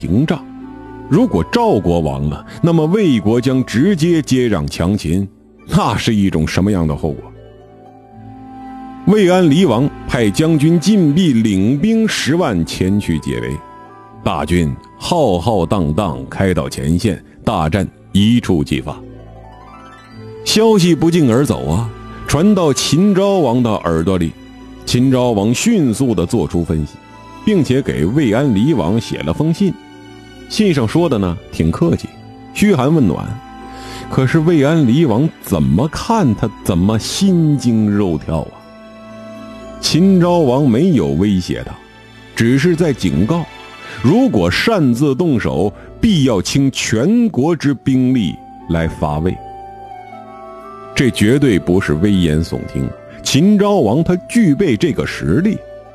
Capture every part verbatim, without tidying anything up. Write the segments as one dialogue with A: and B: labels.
A: 屏障。如果赵国亡了，那么魏国将直接接壤强秦，那是一种什么样的后果？魏安离王派将军晋鄙领兵十万前去解围，大军浩浩荡荡开到前线，大战一触即发。消息不胫而走啊，传到秦昭王的耳朵里。秦昭王迅速地做出分析，并且给魏安离王写了封信。信上说的呢，挺客气，嘘寒问暖。可是魏安离王怎么看他怎么心惊肉跳啊！秦昭王没有威胁他，只是在警告，如果擅自动手，必要倾全国之兵力来伐魏。这绝对不是危言耸听，秦昭王他具备这个实力。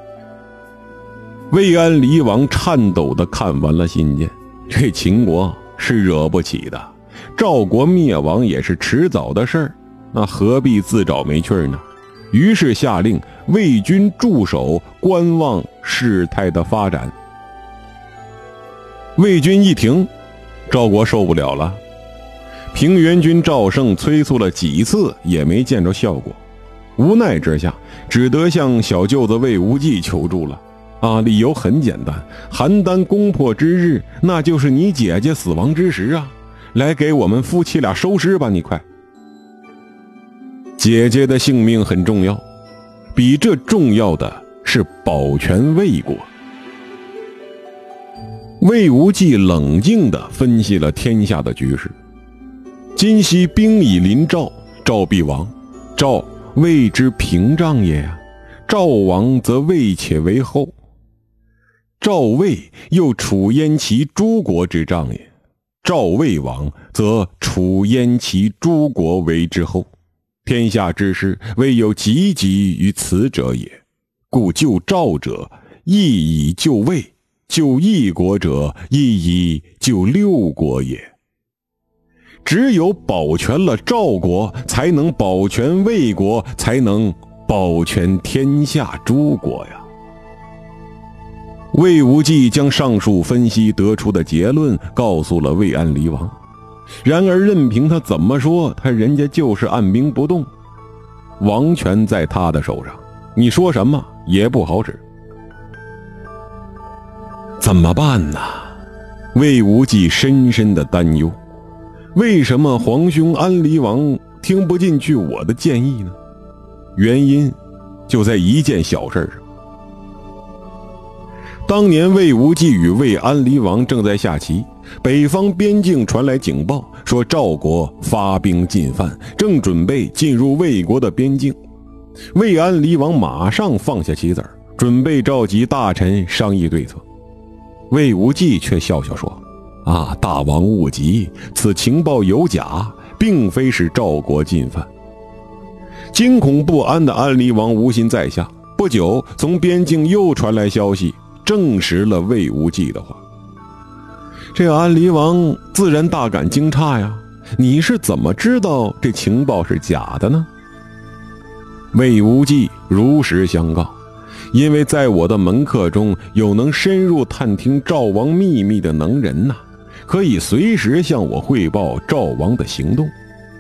A: 魏安离王颤抖地看完了信件，这秦国是惹不起的，赵国灭亡也是迟早的事儿，那何必自找没趣呢？于是下令魏军驻守，观望事态的发展。魏军一停，赵国受不了了。平原君赵胜催促了几次，也没见着效果。无奈之下，只得向小舅子魏无忌求助了。啊，理由很简单，邯郸攻破之日，那就是你姐姐死亡之时啊！来给我们夫妻俩收尸吧，你快！姐姐的性命很重要，比这重要的是保全魏国。魏无忌冷静地分析了天下的局势。今夕兵已临赵，赵必亡，赵魏之屏障也啊！赵亡则魏且为后，赵魏又楚燕其诸国之障也，赵魏亡，则楚燕其诸国为之后。天下之事，未有急急于此者也。故救赵者，亦以救魏；救一国者，亦以救六国也。只有保全了赵国，才能保全魏国，才能保全天下诸国呀。魏无忌将上述分析得出的结论告诉了魏安离王，然而任凭他怎么说，他人家就是按兵不动，王权在他的手上，你说什么也不好使。怎么办呢？魏无忌深深的担忧，为什么皇兄安离王听不进去我的建议呢？原因就在一件小事上。当年魏无忌与魏安离王正在下棋，北方边境传来警报，说赵国发兵进犯，正准备进入魏国的边境。魏安离王马上放下棋子，准备召集大臣商议对策。魏无忌却笑笑说：啊，大王勿急，此情报有假，并非是赵国进犯。惊恐不安的安离王无心再下，不久从边境又传来消息，证实了魏无忌的话。这安离王自然大感惊诧呀，你是怎么知道这情报是假的呢？魏无忌如实相告，因为在我的门客中有能深入探听赵王秘密的能人呐、啊，可以随时向我汇报赵王的行动。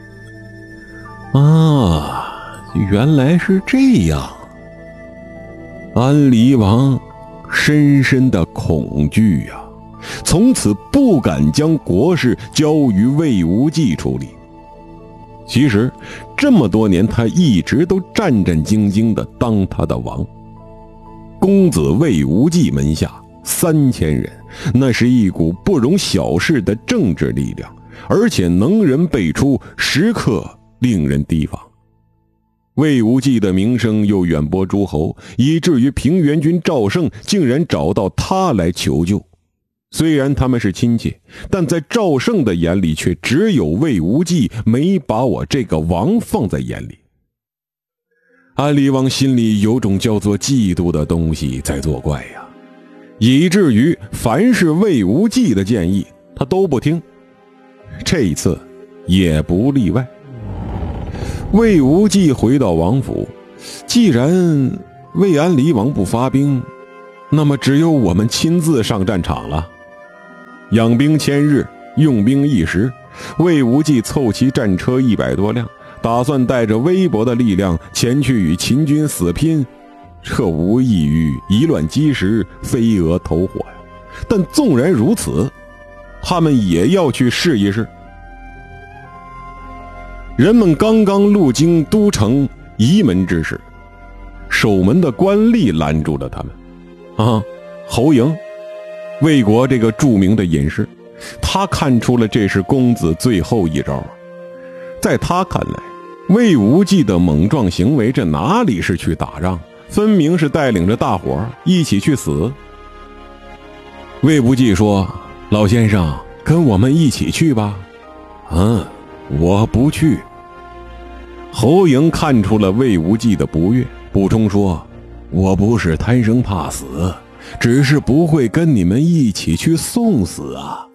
A: 啊，原来是这样。安离王深深的恐惧呀、啊，从此不敢将国事交于魏无忌处理。其实这么多年，他一直都战战兢兢地当他的王。公子魏无忌门下三千人，那是一股不容小视的政治力量，而且能人辈出，时刻令人提防。魏无忌的名声又远播诸侯，以至于平原君赵胜竟然找到他来求救。虽然他们是亲戚，但在赵胜的眼里却只有魏无忌，没把我这个王放在眼里。安离王心里有种叫做嫉妒的东西在作怪呀，以至于凡是魏无忌的建议他都不听，这一次也不例外。魏无忌回到王府，既然魏安离王不发兵，那么只有我们亲自上战场了。 养兵千日，用兵一时。魏无忌凑齐战车一百多辆，打算带着微薄的力量前去与秦军死拼，这无异于以卵击石，飞蛾投火呀。但纵然如此，他们也要去试一试。人们刚刚路经都城仪门之时，守门的官吏拦住了他们。啊，侯嬴，魏国这个著名的隐士，他看出了这是公子最后一招。在他看来，魏无忌的莽撞行为，这哪里是去打仗，分明是带领着大伙一起去死。魏无忌说：老先生，跟我们一起去吧。嗯，我不去。侯嬴看出了魏无忌的不悦，补充说：我不是贪生怕死，只是不会跟你们一起去送死啊。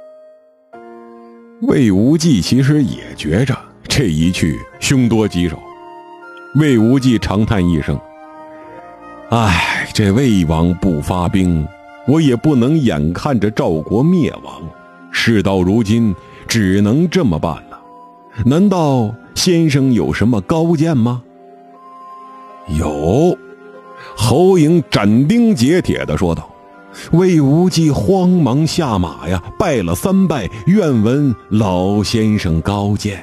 A: 魏无忌其实也觉着这一去凶多吉少。魏无忌长叹一声：唉，这魏王不发兵，我也不能眼看着赵国灭亡，事到如今只能这么办了。难道先生有什么高见吗？有。侯嬴斩钉截铁地说道。魏无忌慌忙下马呀，拜了三拜，愿闻老先生高见。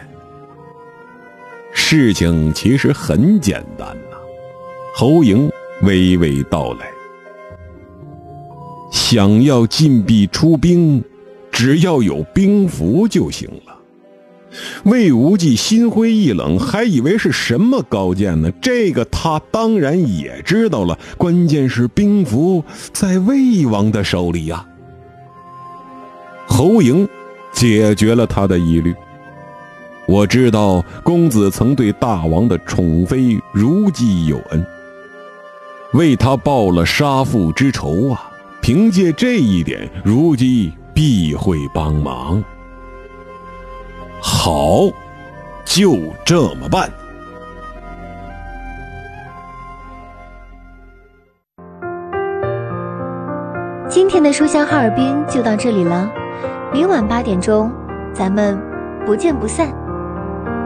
A: 事情其实很简单呐、啊，侯嬴娓娓道来。想要禁闭出兵，只要有兵符就行了。魏无忌心灰意冷，还以为是什么高见呢？这个他当然也知道了，关键是兵符在魏王的手里呀、啊。侯嬴解决了他的疑虑。我知道公子曾对大王的宠妃如姬有恩，为他报了杀父之仇啊！凭借这一点，如姬必会帮忙。好，就这么办。
B: 今天的书香哈尔滨就到这里了，明晚八点钟，咱们不见不散。